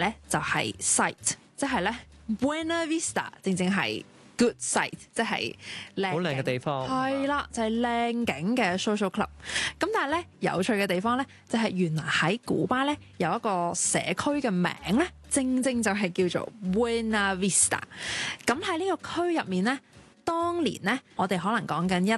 咧就係 sight， 即係咧 Buena Vista 正正係 good sight， 即係好靚嘅地方。 係啦，就係靚景嘅 social club。咁但係咧有趣嘅地方咧，就係原來喺古巴咧有一個社區嘅名咧，正正就係叫做 Buena Vista。咁喺呢個區入面咧，當年咧我哋可能講緊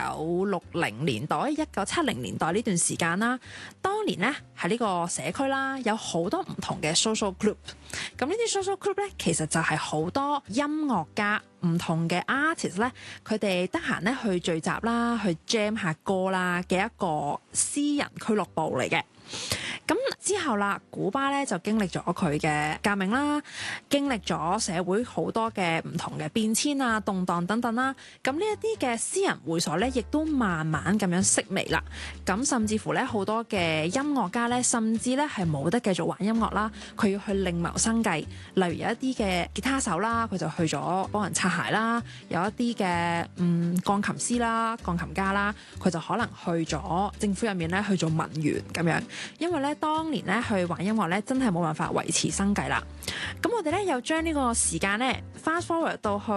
1960年代、1970年代呢段時間啦。當年咧喺呢個社區啦，有好多唔同嘅 social group。咁呢啲 social group 咧，其實就係好多音樂家、唔同嘅 artist 咧，佢哋得閒咧去聚集啦，去 jam 下歌啦嘅一個私人俱樂部嚟嘅。咁之後啦，古巴咧就經歷咗佢嘅革命啦，經歷咗社會好多嘅唔同嘅變遷啊、動盪等等啦。咁呢一啲嘅私人會所咧，亦都慢慢咁樣式微啦。咁甚至乎咧，好多嘅音樂家咧，甚至咧係冇得繼續玩音樂啦，佢要去另謀生計。例如有一啲嘅吉他手啦，佢就去咗幫人擦鞋啦；有一啲嘅鋼琴師啦、鋼琴家啦，佢就可能去咗政府入面咧去做文員咁樣。因為咧，當年咧去玩音樂咧，真係冇辦法維持生計啦。咁我哋咧又將呢個時間咧 fast forward 到去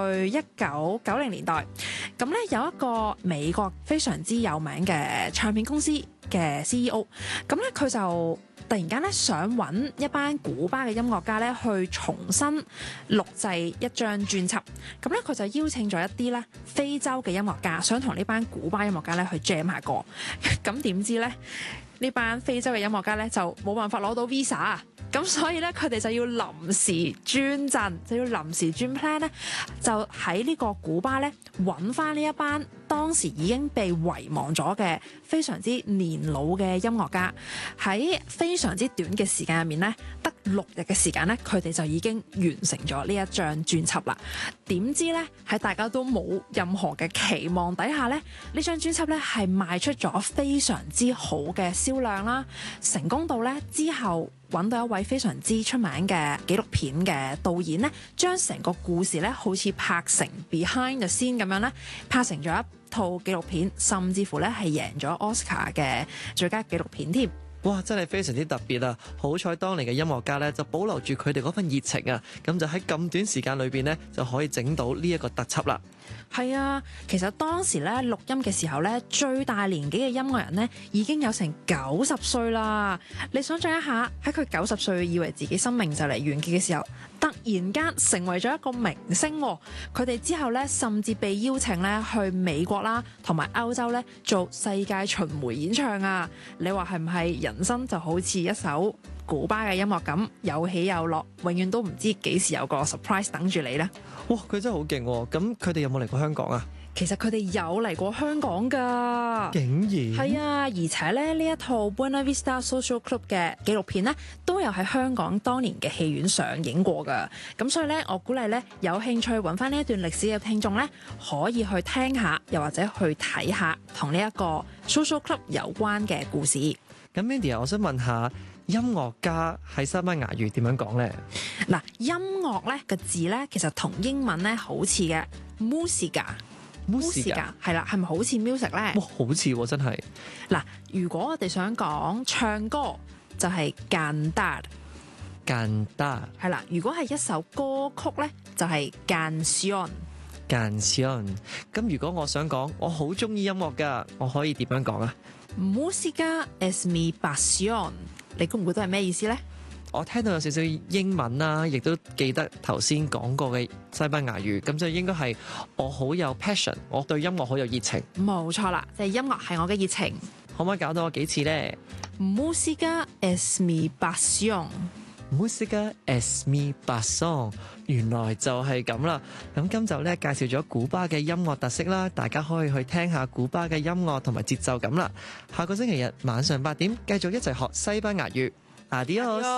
1990年代。咁咧有一個美國非常之有名嘅唱片公司嘅 CEO。咁咧佢就突然間咧想揾一班古巴嘅音樂家咧去重新錄製一張專輯。咁咧佢就邀請咗一啲咧非洲嘅音樂家，想同呢班古巴音樂家咧去 jam 下歌。咁點知咧？呢班非洲嘅音樂家咧就冇辦法攞到 visa， 咁所以咧佢哋就要臨時專陣，就要臨時專 plan 咧，就喺呢個古巴咧揾翻呢一班當時已經被遺忘咗嘅非常之年老嘅音樂家，喺非常之短嘅時間入面咧，得6日嘅時間咧，佢哋就已經完成咗呢一張專輯啦。點知咧喺大家都冇任何嘅期望底下咧，呢張專輯咧係賣出咗非常之好嘅銷量啦，成功到咧之後揾到一位非常之出名嘅紀錄片嘅導演咧，將成個故事咧好似拍成 behind the scene 咁樣咧，拍成咗一套紀錄片，甚至乎咧係贏咗 Oscar 嘅最佳紀錄片添。 哇！真係非常之特別啊！好彩當年嘅音樂家咧就保留住佢哋嗰份熱情啊，咁就喺咁短時間裏邊咧就可以整到呢一個特輯啦。 係啊，其實當時咧錄音嘅時候咧，最大年紀嘅音樂人咧已經有成90歲啦。你想象一下，喺佢90歲以為自己生命就嚟完結嘅時候，突然間成為咗一個明星喎。佢哋之後咧甚至被邀請咧去美國啦同埋歐洲咧做世界巡迴演唱啊！你話係唔係人生就好似一首古巴嘅音樂咁，有起有落，永遠都唔知幾時有個 surprise 等住你呢？ 哇！佢真係好勁喎！咁佢哋有冇嚟過香港啊？ 其實佢哋有嚟過香港㗎， 竟然係啊！而且咧呢一套 Buena Vista Social Club 嘅紀錄片咧，都有喺香港當年嘅戲院上映過㗎。咁所以咧，我鼓勵咧有興趣揾翻呢一段歷史嘅聽眾咧，可以去聽下，又或者去睇下同呢一個 Social Club 有關嘅故事。 咁 Mandy 啊，我想問下音樂家喺西班牙語點樣講咧？ 嗱，音樂咧個字咧，其實同英文咧好似嘅 musica 係啦，係咪好似 music 咧？ 哇，好似喎，真係。 嗱，如果我哋想講唱歌，就係 cantar。係啦，如果係一首歌曲咧，就係 canción。 咁如果我想講我好中意音樂㗎，我可以點樣講啊 ？Música es mi pasión。你估唔估到係咩意思呢？ 我聽到有少少英文啦，亦都記得頭先講過嘅西班牙語，咁就應該係我好有 passion， 我對音樂好有熱情。 冇錯啦，就係音樂係我嘅熱情。 可唔可以搞到我幾次呢？ Música es mi pasión。 Música es mi pasión， 原來就係咁啦。咁今集咧介紹咗古巴嘅音樂特色啦，大家可以去聽下古巴嘅音樂同埋節奏感啦。下個星期日晚上8點繼續一齊學西班牙語。Adios。